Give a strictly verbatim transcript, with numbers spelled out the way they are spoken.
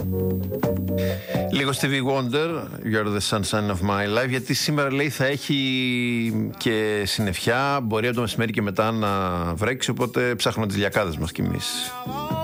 Λίγο Stevie Wonder, You're the sunshine of my life, γιατί σήμερα λέει θα έχει και συννεφιά, μπορεί από το μεσημέρι και μετά να βρέξει, οπότε ψάχνουμε τις λιακάδες μας κι εμείς.